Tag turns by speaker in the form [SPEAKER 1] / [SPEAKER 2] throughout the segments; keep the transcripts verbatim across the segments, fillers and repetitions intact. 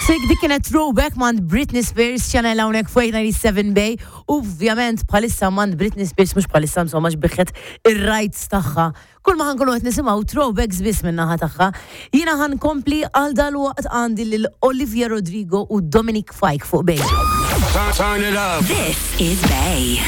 [SPEAKER 1] Classic, dik kienet throwback mand Britney Spears channel hawnhekk fuq ninety-seven Bay. Ovvjament bħalissa mand Britney Spears mhux bħalissa insomma xbiħet ir-rights tagħha. Kull ma ħankunu qed nisimgħu throwbacks biss min-naħa tagħha. Jiena ħankompli għal dalwaqt għandi lil Olivia Rodrigo u Dominic Fike fuq Bay.
[SPEAKER 2] Turn it up.
[SPEAKER 3] This is Bay.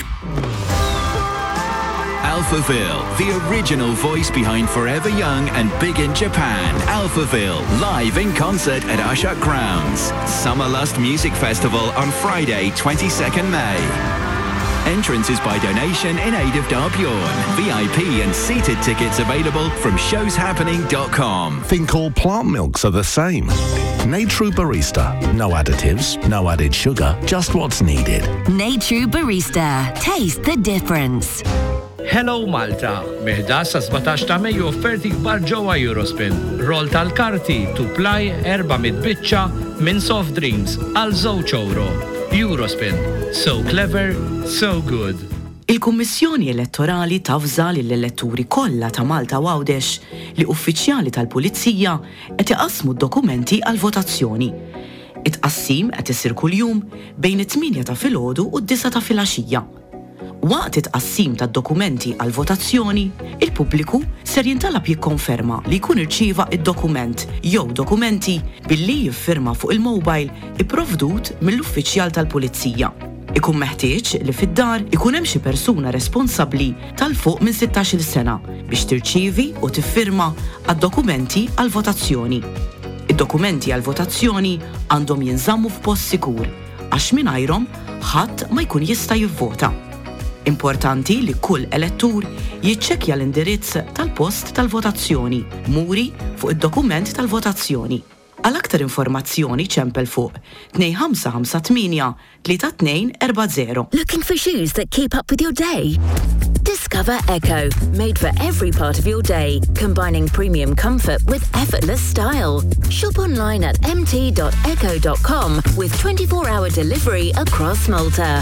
[SPEAKER 4] Alphaville, the original voice behind Forever Young and Big in Japan. Alphaville, live in concert at Ashok Grounds. Summer Lust Music Festival on Friday, twenty-second May. Entrance is by donation in aid of Darpyorn. V I P and seated tickets available from shows happening dot com.
[SPEAKER 5] Think all plant milks are the same. Natru Barista. No additives, no added sugar, just what's needed.
[SPEAKER 3] Natru Barista. Taste the difference.
[SPEAKER 6] Hello Malta, meħda sa sebgħetax ta' Mejju offerti kbar ġewwa Eurospin. Roll tal-karti, tuplaj erba' mit biċċa minn soft drinks għal żewġ euro. Eurospin, so clever, so good.
[SPEAKER 7] Il-Kummissjoni Elettorali tafża lill-elettori kollha ta' Malta Għawdex li uffiċjali tal-Pulizija qed iqassmu d-dokumenti għal votazzjoni. It-qassim qed isir kuljum bejn it-tminja ta' filgħodu u d-disa ta' filgħaxija. Waqt it-qassim tad-dokumenti għal votazzjoni, il-pubbliku ser jintalab jikkonferma li jkun irċieva id-dokument jew dokumenti billi jiffirma fuq il-mobile ipprovdut mill-uffiċjal tal-Pulizija. Ikun meħtieġ li fid-dar ikun hemm xi persuna responsabbli tal-fuq minn sittax-il sena biex tirċievi u tiffirma għad-dokumenti għal votazzjoni. Id-dokumenti għal votazzjoni għandhom jinżammu f'post sikur għax mingħajrhom ħadd ma jkun jista' jivvota. Importanti li kull elettur jiċċekkja l-indirizz tal-post tal-votazzjoni muri fuq id-dokument tal-votazzjoni. Għal aktar informazzjoni ċempel fuq two five five eight three two four zero.
[SPEAKER 3] Looking for shoes that keep up with your day? Discover Echo, made for every part of your day, combining premium comfort with effortless style. Shop online at m t dot echo dot com with twenty-four hour delivery across Malta.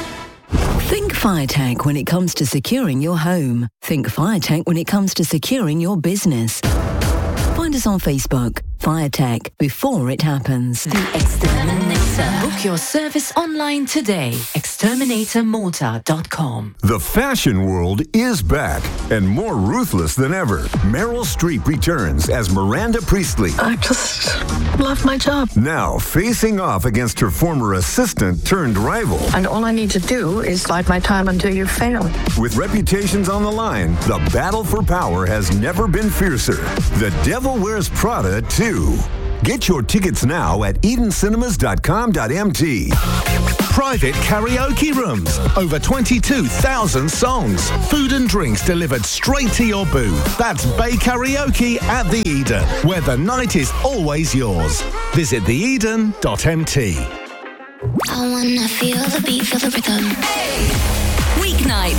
[SPEAKER 8] Think FireTech when it comes to securing your home. Think FireTech when it comes to securing your business. Find us on Facebook, FireTech, before it happens.
[SPEAKER 9] The Exterminator. Book your service online today. exterminator malta dot com.
[SPEAKER 10] The fashion world is back and more ruthless than ever. Meryl Streep returns as Miranda Priestley.
[SPEAKER 11] I just love my job.
[SPEAKER 10] Now facing off against her former assistant turned rival.
[SPEAKER 11] And all I need to do is bide my time until you fail.
[SPEAKER 10] With reputations on the line, the battle for power has never been fiercer. The Devil Wears Prada two. Get your tickets now at eden cinemas dot com dot m t.
[SPEAKER 5] Private karaoke rooms. Over twenty-two thousand songs. Food and drinks delivered straight to your booth. That's Bay Karaoke at the Eden, where the night is always yours. Visit the eden dot m t.
[SPEAKER 3] I wanna feel the beat, feel the rhythm. Weeknight.